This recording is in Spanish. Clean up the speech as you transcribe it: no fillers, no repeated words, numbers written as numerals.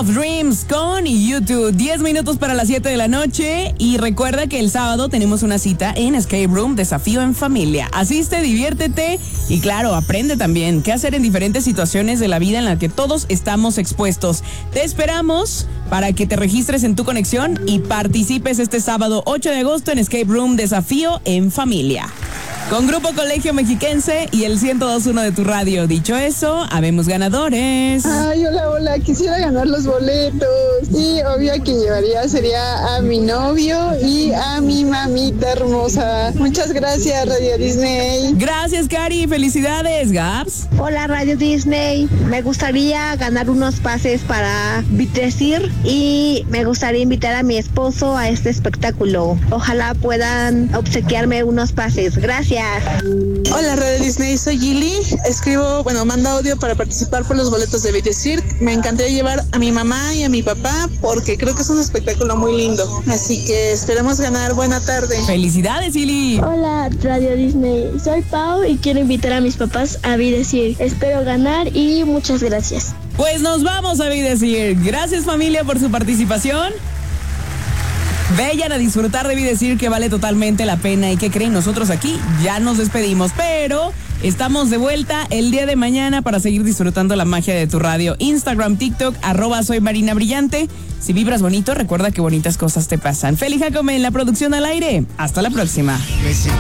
of Dreams con YouTube. 10 minutos para las 7 de la noche. Y recuerda que el sábado tenemos una cita en Escape Room, Desafío en Familia. Asiste, diviértete y claro, aprende también qué hacer en diferentes situaciones de la vida en la que todos estamos expuestos. Te esperamos para que te registres en tu conexión y participes este sábado 8 de agosto en Escape Room, Desafío en Familia. Con Grupo Colegio Mexiquense y el 102.1 de tu radio. Dicho eso, habemos ganadores. Ay, hola, quisiera ganar los boletos. Y obvio que sería a mi novio y a mi mamita hermosa. Muchas gracias, Radio Disney. Gracias, Cari. Felicidades, Gabs. Hola, Radio Disney. Me gustaría ganar unos pases para Vitesir y me gustaría invitar a mi esposo a este espectáculo. Ojalá puedan obsequiarme unos pases. Gracias. Hola, Radio Disney, soy Gilly. Mando audio para participar por los boletos de Vitesir. Me encantaría llevar a mi mamá y a mi papá porque creo que es un espectáculo muy lindo. Así que esperemos ganar. Buena tarde. Felicidades, Gilly. Hola, Radio Disney. Soy Pau y quiero invitar a mis papás a Videcir. Espero ganar y muchas gracias. Pues nos vamos a Videcir. Gracias, familia, por su participación. Vayan a disfrutar de Videcir, que vale totalmente la pena. ¿Y qué creen? Nosotros aquí ya nos despedimos, pero estamos de vuelta el día de mañana para seguir disfrutando la magia de tu radio. Instagram, TikTok, @soymarinabrillante. Si vibras bonito, recuerda que bonitas cosas te pasan. Feli Jacome en la producción al aire. Hasta la próxima.